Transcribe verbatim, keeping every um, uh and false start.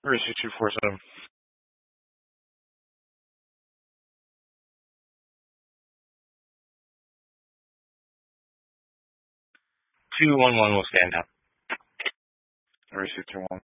three six two four seven. two one one will stand down. three six two one.